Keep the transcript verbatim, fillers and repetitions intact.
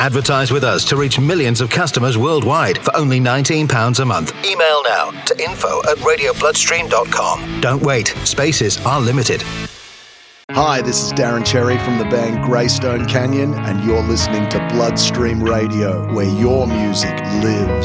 Advertise with us to reach millions of customers worldwide for only nineteen pounds a month. Email now to info at radio bloodstream dot com. Don't wait. Spaces are limited. Hi, this is Darren Cherry from the band Greystone Canyon, and you're listening to Bloodstream Radio, where your music lives.